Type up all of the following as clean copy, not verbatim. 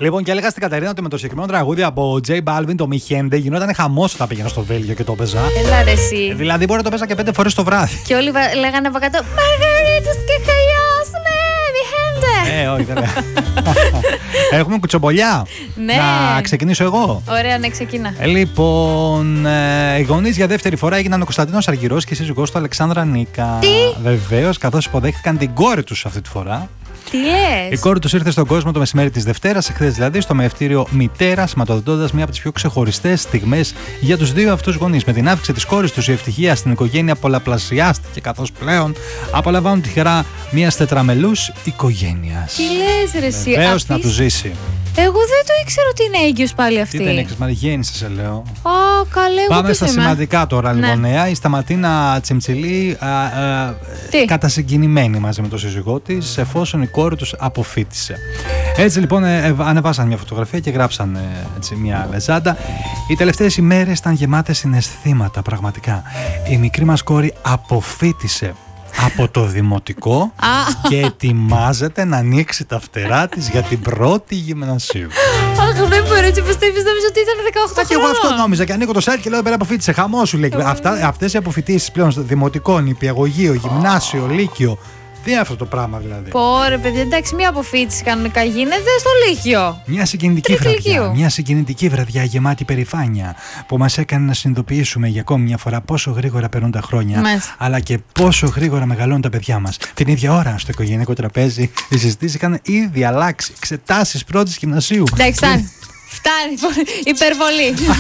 Λοιπόν, και έλεγα στην Κατερίνα ότι με το συγκεκριμένο τραγούδι από J Balvin, το Μιχέντε, γινόταν χαμός όταν πήγαινα στο Βέλγιο και το παίζα. Έλα ρε εσύ. Δηλαδή, μπορεί να το παίζα και 5 φορές το βράδυ. Και όλοι λέγανε από κάτω Μαργαρίτες και χαλιός, ναι, Μιχέντε. Όχι, δεν έχουμε κουτσομπολιά. Ναι. Να ξεκινήσω εγώ. Ωραία, ναι, ξεκινά. Λοιπόν, οι γονείς για δεύτερη φορά έγιναν ο Κωνσταντίνος Αργυρός και η σύζυγός του Αλεξάνδρα Νίκα. Τι? Βεβαίως, καθώς υποδέχτηκαν την κόρη τους αυτή τη φορά. Τι λες? Η κόρη τους ήρθε στον κόσμο το μεσημέρι της Δευτέρας, εχθές δηλαδή, στο μεευτήριο Μητέρα, σηματοδοτώντας μία από τις πιο ξεχωριστές στιγμές για τους δύο αυτούς γονείς. Με την αύξηση της κόρης τους, η ευτυχία στην οικογένεια πολλαπλασιάστηκε, καθώς πλέον απολαμβάνουν τη χαρά μιας τετραμελούς οικογένειας. Τι λες ρε εσύ? Βεβαίως να του ζήσει. Εγώ δεν το ήξερα ότι είναι έγκυος πάλι αυτή. Τι δεν έχεις, μα γέννησε, σε λέω. Α, καλέ, εγώ Πάμε πώς στα είμαι. σημαντικά τώρα, λοιπόν, νέα. Η Σταματίνα Τσιμτσιλή κατασυγκινημένη μαζί με τον σύζυγό της, εφόσον η κόρη τους αποφοίτησε. Έτσι λοιπόν ανεβάσαν μια φωτογραφία και γράψαν μια λεζάντα. Οι τελευταίες ημέρες ήταν γεμάτες συναισθήματα, πραγματικά. Η μικρή μας κόρη αποφοίτησε από το δημοτικό και ετοιμάζεται να ανοίξει τα φτερά της για την πρώτη γυμνασίου. Αχ, δεν μπορώ, έτσι πως το είπες, νόμιζα ότι ήταν 18 Και εγώ χρονών. αυτό νόμιζα και ανοίγω το site και λέω πέρα αποφοίτησε. Χαμό σου λέει. Αυτές οι αποφοιτήσεις πλέον στο δημοτικό, νηπιαγωγείο, γυμνάσιο, λύκειο. Τι είναι αυτό το πράγμα δηλαδή? Πόρε, παιδιά, εντάξει, μία αποφοίτηση κανονικά γίνεται στο Λύκειο. Μια συγκινητική βραδιά. Μια συγκινητική βραδιά γεμάτη περηφάνεια που μας έκανε να συνειδητοποιήσουμε για ακόμη μια φορά πόσο γρήγορα περνούν τα χρόνια, αλλά και πόσο γρήγορα μεγαλώνουν τα παιδιά μας. Την ίδια ώρα στο οικογενειακό τραπέζι οι συζητήσεις είχαν ήδη αλλάξει. Εξετάσεις πρώτης γυμνασίου. Εντάξει, φτάνει. Υπερβολή.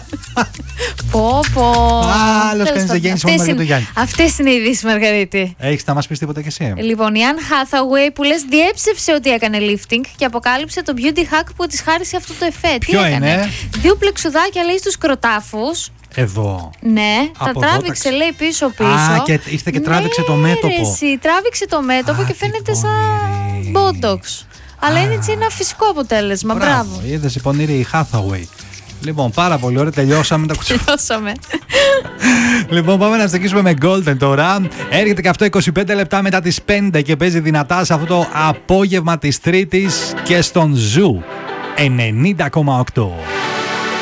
Πω. Άλλος κανείς δεν γέννησε μόνο για το Γιάννη. Αυτές είναι οι ειδήσεις, Μαργαρίτη. Έχεις να μας πεις τίποτα κι εσύ? Λοιπόν, η Anne Hathaway που λες διέψευσε ότι έκανε lifting και αποκάλυψε το beauty hack που της χάρισε αυτό το εφέ. Ποιο είναι? 2 πλεξουδάκια λέει στους κροτάφους. Εδώ. Ναι, τα τράβηξε λέει πίσω-πίσω. Α, και ήρθε και τράβηξε το μέτωπο. Τράβηξε το μέτωπο και φαίνεται σαν botox. Αλλά είναι έτσι ένα φυσικό αποτέλεσμα. Μπράβο. Είδες η πονηρή η Hathaway. Λοιπόν, πάρα πολύ ωραία. Τελειώσαμε τα κουτσομπολιά. Τελειώσαμε. Λοιπόν, πάμε να στεκίσουμε με Golden τώρα. Έρχεται και αυτό 25 λεπτά μετά τις 5 και παίζει δυνατά σε αυτό το απόγευμα της Τρίτης και στον Ζου 90,8.